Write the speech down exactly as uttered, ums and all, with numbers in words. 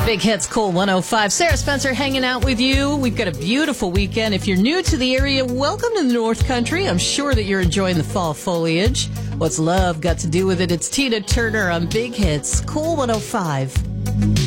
Big Hits Cool one oh five. Sarah Spencer hanging out with you. We've got a beautiful weekend. If you're new to the area, welcome to the North Country. I'm sure that you're enjoying the fall foliage. What's love got to do with it? It's Tina Turner on Big Hits Cool one oh five.